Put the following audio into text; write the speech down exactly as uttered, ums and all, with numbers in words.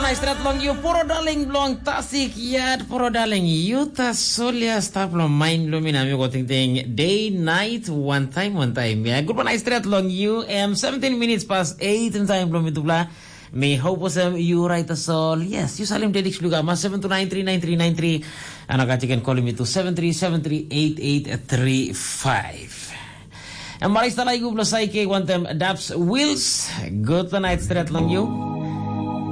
na istirahat long you puro daling blong tasik yad puro daling yuta solia staplo mind lumina mi ting ting day night one time one time ya good na istirahat long you am seventeen minutes past eight in time blom itu bla may hope was you right sol yes you salim dedik juga mas seven two nine three nine three nine three anak acikan call me to seven three seven three eight eight three five. And maris talay ko plus ay kay one time daps wheels good night straight long you.